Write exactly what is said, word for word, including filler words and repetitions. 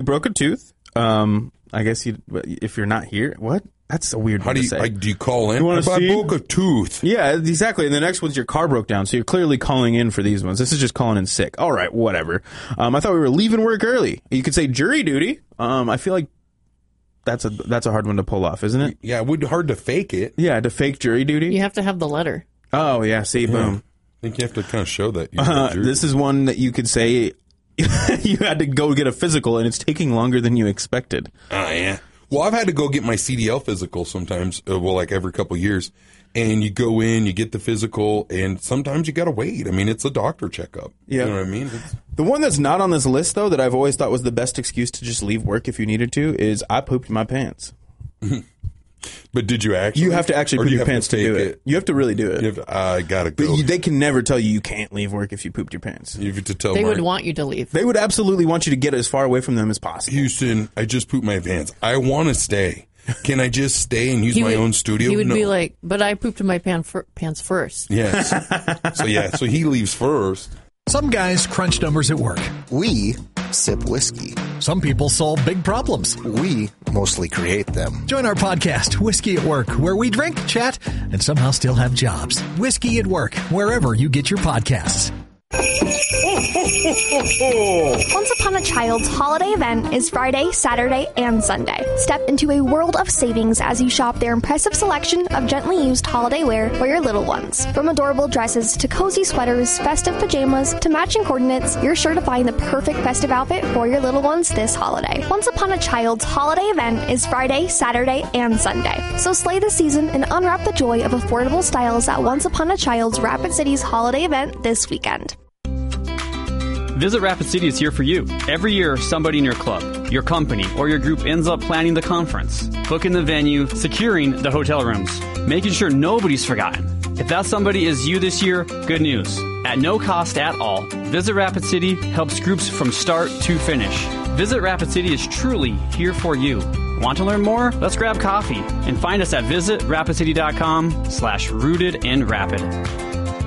broke a tooth, um, I guess you if you're not here, what? That's a weird How one do to you, say. like, do you call in? You wanna If I see? broke a tooth. Yeah, exactly. And the next one's your car broke down, so you're clearly calling in for these ones. This is just calling in sick. All right, whatever. Um, I thought we were leaving work early. You could say jury duty. Um, I feel like that's a that's a hard one to pull off, isn't it? Yeah, it would be hard to fake it. Yeah, to fake jury duty. You have to have the letter. Oh yeah, see, boom. I think you have to kind of show that. You Uh, this is one that you could say you had to go get a physical, and it's taking longer than you expected. Oh, yeah. Well, I've had to go get my C D L physical sometimes, uh, well, like every couple of years. And you go in, you get the physical, and sometimes you got to wait. I mean, it's a doctor checkup. Yeah. You know what I mean? It's, The one that's not on this list, though, that I've always thought was the best excuse to just leave work if you needed to, is I pooped my pants. but did you actually? You have to actually or poop do you your have pants to, fake do it. You have to really do it. You have, I got to But go. you, they can never tell you you can't leave work if you pooped your pants. You have to tell They Mark, would want you to leave. They would absolutely want you to get as far away from them as possible. Houston, I just pooped my pants. I want to stay. Can I just stay and use He my would- own studio? He would No. be like, but I pooped in my pan fir- pants first. Yes. So, yeah, so he leaves first. Some guys crunch numbers at work. We sip whiskey. Some people solve big problems. We mostly create them. Join our podcast, Whiskey at Work, where we drink, chat, and somehow still have jobs. Whiskey at Work, wherever you get your podcasts. Once Upon a Child's holiday event is Friday, Saturday, and Sunday. Step into a world of savings as you shop their impressive selection of gently used holiday wear for your little ones. From adorable dresses to cozy sweaters, festive pajamas to matching coordinates, you're sure to find the perfect festive outfit for your little ones this holiday. Once Upon a Child's holiday event is Friday, Saturday, and Sunday. So slay the season and unwrap the joy of affordable styles at Once Upon a Child's Rapid City's holiday event this weekend. Visit Rapid City is here for you. Every year, somebody in your club, your company, or your group ends up planning the conference, booking the venue, securing the hotel rooms, making sure nobody's forgotten. If that somebody is you this year, good news. At no cost at all, Visit Rapid City helps groups from start to finish. Visit Rapid City is truly here for you. Want to learn more? Let's grab coffee and find us at visit rapid city dot com slash rooted and rapid.